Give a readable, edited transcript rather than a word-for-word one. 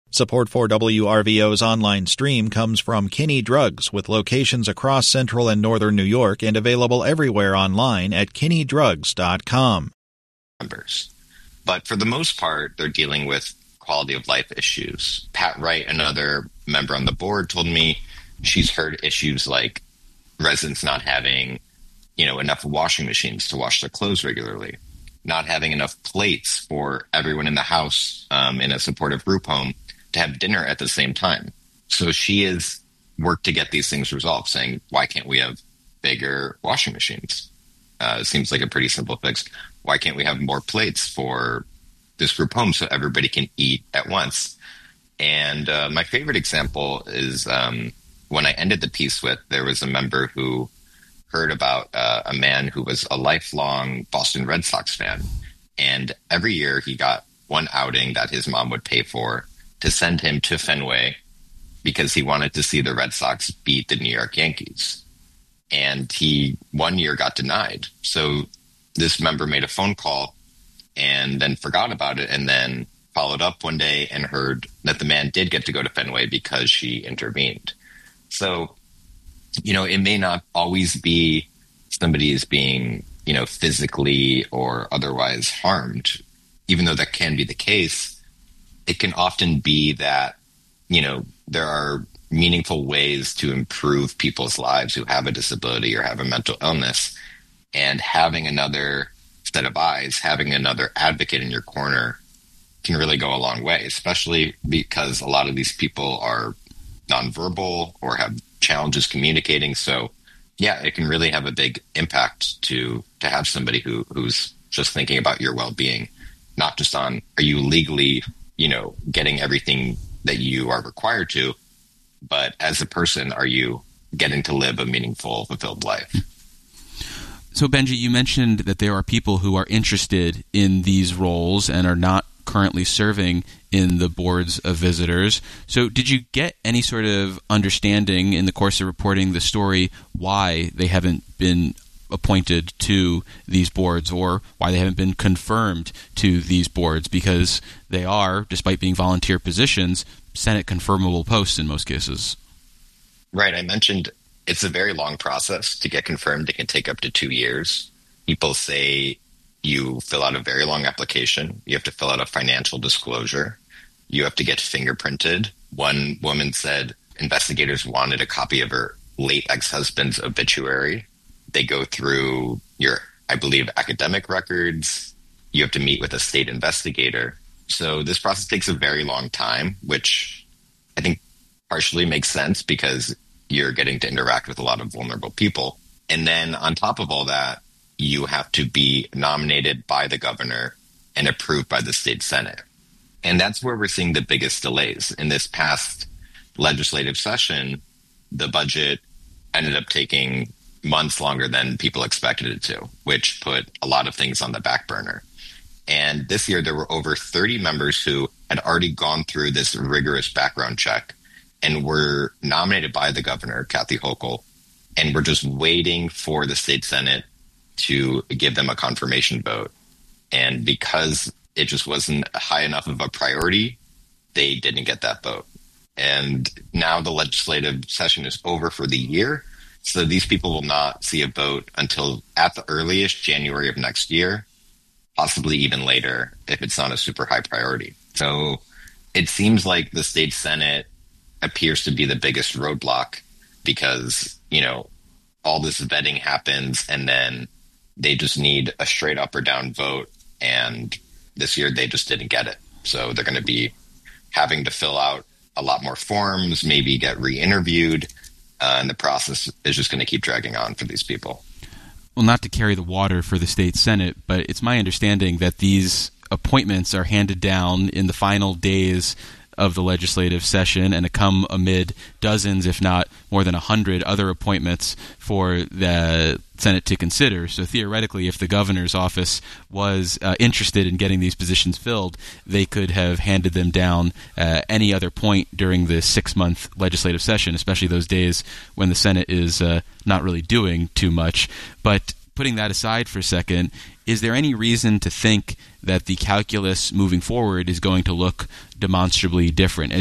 Support for WRVO's online stream comes from Kinney Drugs, with locations across central and northern New York and available everywhere online at kinneydrugs.com. But for the most part, they're dealing with quality of life issues. Pat Wright, another member on the board, told me she's heard issues like residents not having, enough washing machines to wash their clothes regularly, not having enough plates for everyone in the house in a supportive group home to have dinner at the same time. So she has worked to get these things resolved, saying, why can't we have bigger washing machines? It seems like a pretty simple fix. Why can't we have more plates for this group home so everybody can eat at once? And my favorite example is when I ended the piece with, there was a member who heard about a man who was a lifelong Boston Red Sox fan. And every year he got one outing that his mom would pay for to send him to Fenway because he wanted to see the Red Sox beat the New York Yankees. And he one year got denied. So this member made a phone call and then forgot about it, and then followed up one day and heard that the man did get to go to Fenway because she intervened. So, it may not always be somebody is being, physically or otherwise harmed, even though that can be the case. It can often be that, there are meaningful ways to improve people's lives who have a disability or have a mental illness, and having another set of eyes, having another advocate in your corner can really go a long way, especially because a lot of these people are nonverbal or have challenges communicating. So yeah, it can really have a big impact to have somebody who's just thinking about your well-being, not just on, are you legally, getting everything that you are required to, but as a person, are you getting to live a meaningful, fulfilled life? So, Benji, you mentioned that there are people who are interested in these roles and are not currently serving in the boards of visitors. So did you get any sort of understanding in the course of reporting the story why they haven't been appointed to these boards, or why they haven't been confirmed to these boards? Because they are, despite being volunteer positions, Senate confirmable posts in most cases. Right. I mentioned it's a very long process to get confirmed. It can take up to 2 years. People say you fill out a very long application. You have to fill out a financial disclosure. You have to get fingerprinted. One woman said investigators wanted a copy of her late ex-husband's obituary. They go through your, I believe, academic records. You have to meet with a state investigator. So this process takes a very long time, which I think partially makes sense because you're getting to interact with a lot of vulnerable people. And then on top of all that, you have to be nominated by the governor and approved by the state Senate. And that's where we're seeing the biggest delays. In this past legislative session, the budget ended up taking months longer than people expected it to, which put a lot of things on the back burner. And this year, there were over 30 members who had already gone through this rigorous background check and were nominated by the governor, Kathy Hochul, and we're just waiting for the state Senate to give them a confirmation vote. And because it just wasn't high enough of a priority, they didn't get that vote. And now the legislative session is over for the year. So these people will not see a vote until at the earliest January of next year, possibly even later if it's not a super high priority. So it seems like the state Senate appears to be the biggest roadblock because, all this vetting happens and then they just need a straight up or down vote. And this year they just didn't get it. So they're going to be having to fill out a lot more forms, maybe get re-interviewed. And the process is just going to keep dragging on for these people. Well, not to carry the water for the state Senate, but it's my understanding that these appointments are handed down in the final days of the legislative session and come amid dozens, if not more than 100 other appointments for the Senate to consider. So theoretically, if the governor's office was interested in getting these positions filled, they could have handed them down any other point during the 6-month legislative session, especially those days when the Senate is not really doing too much. But putting that aside for a second, is there any reason to think that the calculus moving forward is going to look demonstrably different?